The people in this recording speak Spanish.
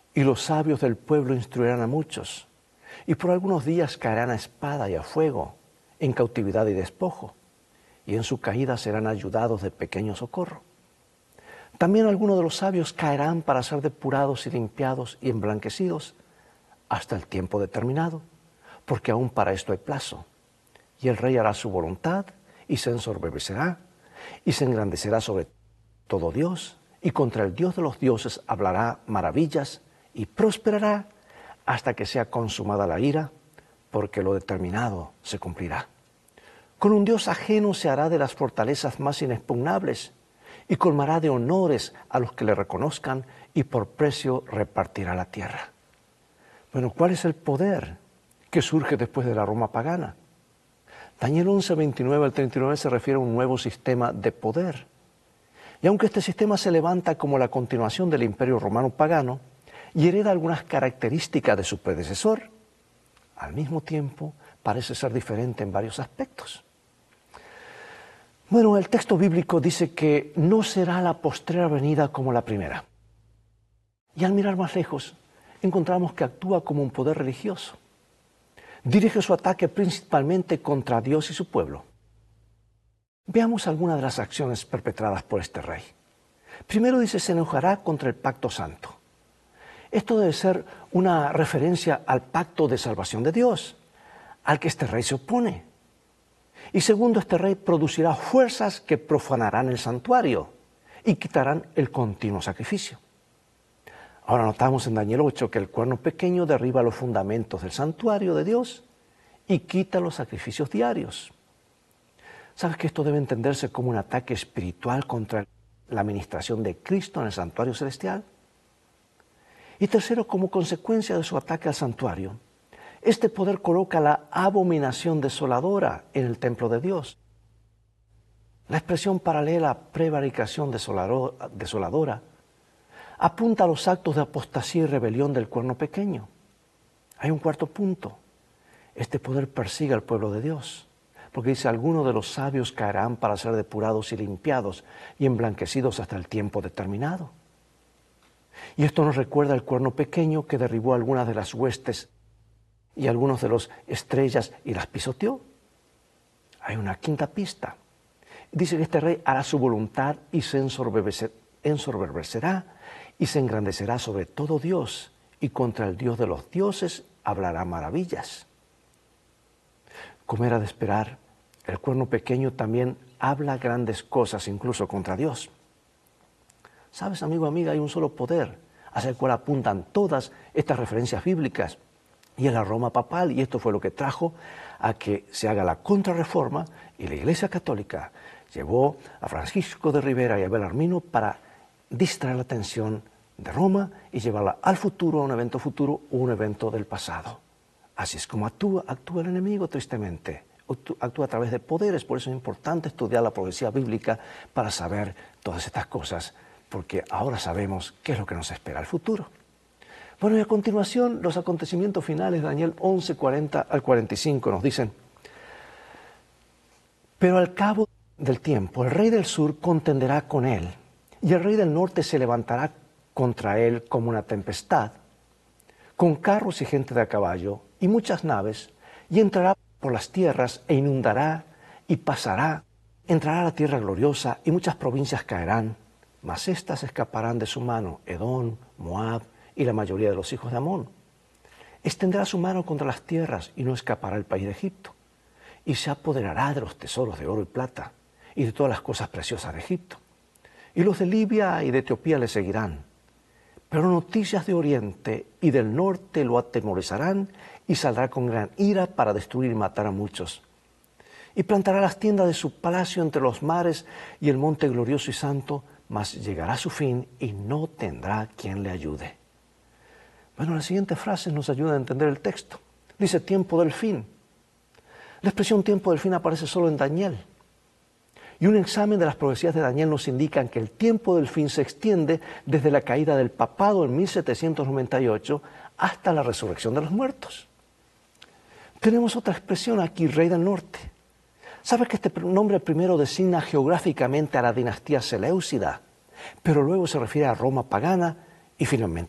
y los sabios del pueblo instruirán a muchos, y por algunos días caerán a espada y a fuego, en cautividad y despojo, y en su caída serán ayudados de pequeño socorro. También algunos de los sabios caerán para ser depurados y limpiados y emblanquecidos hasta el tiempo determinado, porque aún para esto hay plazo. Y el rey hará su voluntad y se ensoberbecerá y se engrandecerá sobre todo Dios, y contra el Dios de los dioses hablará maravillas y prosperará hasta que sea consumada la ira, porque lo determinado se cumplirá. Con un Dios ajeno se hará de las fortalezas más inexpugnables y colmará de honores a los que le reconozcan y por precio repartirá la tierra. Bueno, ¿cuál es el poder que surge después de la Roma pagana? Daniel 11, 29 al 39 se refiere a un nuevo sistema de poder. Y aunque este sistema se levanta como la continuación del Imperio Romano pagano y hereda algunas características de su predecesor, al mismo tiempo parece ser diferente en varios aspectos. Bueno, el texto bíblico dice que no será la postrera venida como la primera. Y al mirar más lejos, encontramos que actúa como un poder religioso. Dirige su ataque principalmente contra Dios y su pueblo. Veamos algunas de las acciones perpetradas por este rey. Primero dice, se enojará contra el pacto santo. Esto debe ser una referencia al pacto de salvación de Dios, al que este rey se opone. Y segundo, este rey producirá fuerzas que profanarán el santuario y quitarán el continuo sacrificio. Ahora notamos en Daniel 8 que el cuerno pequeño derriba los fundamentos del santuario de Dios y quita los sacrificios diarios. ¿Sabes que esto debe entenderse como un ataque espiritual contra la administración de Cristo en el santuario celestial? Y tercero, como consecuencia de su ataque al santuario, este poder coloca la abominación desoladora en el templo de Dios. La expresión paralela prevaricación desoladora apunta a los actos de apostasía y rebelión del cuerno pequeño. Hay un cuarto punto. Este poder persigue al pueblo de Dios, porque dice, algunos de los sabios caerán para ser depurados y limpiados y emblanquecidos hasta el tiempo determinado. Y esto nos recuerda al cuerno pequeño que derribó algunas de las huestes y algunos de los estrellas y las pisoteó. Hay una quinta pista. Dice que este rey hará su voluntad y se ensoberbecerá y se engrandecerá sobre todo Dios, y contra el Dios de los dioses hablará maravillas. Como era de esperar, el cuerno pequeño también habla grandes cosas, incluso contra Dios. ¿Sabes, amigo, amiga? Hay un solo poder hacia el cual apuntan todas estas referencias bíblicas, y es la Roma papal, y esto fue lo que trajo a que se haga la contrarreforma, y la Iglesia Católica llevó a Francisco de Rivera y a Belarmino para distraer la atención de Roma y llevarla al futuro, a un evento futuro, o un evento del pasado. Así es como actúa el enemigo, tristemente. Actúa a través de poderes. Por eso es importante estudiar la profecía bíblica para saber todas estas cosas, porque ahora sabemos qué es lo que nos espera al futuro. Bueno, y a continuación, los acontecimientos finales, Daniel 11, 40 al 45, nos dicen: pero al cabo del tiempo, el rey del sur contenderá con él, y el rey del norte se levantará contra él como una tempestad, con carros y gente de a caballo, y muchas naves, y entrará por las tierras, e inundará, y pasará, entrará a la tierra gloriosa, y muchas provincias caerán, mas éstas escaparán de su mano, Edom, Moab, y la mayoría de los hijos de Amón. Extenderá su mano contra las tierras, y no escapará el país de Egipto, y se apoderará de los tesoros de oro y plata, y de todas las cosas preciosas de Egipto. Y los de Libia y de Etiopía le seguirán. Pero noticias de Oriente y del Norte lo atemorizarán, y saldrá con gran ira para destruir y matar a muchos. Y plantará las tiendas de su palacio entre los mares y el monte glorioso y santo, mas llegará a su fin y no tendrá quien le ayude. Bueno, las siguientes frases nos ayudan a entender el texto. Dice tiempo del fin. La expresión tiempo del fin aparece solo en Daniel. Y un examen de las profecías de Daniel nos indican que el tiempo del fin se extiende desde la caída del papado en 1798 hasta la resurrección de los muertos. Tenemos otra expresión aquí, rey del norte. ¿Sabes que este nombre primero designa geográficamente a la dinastía seleucida, pero luego se refiere a Roma pagana y finalmente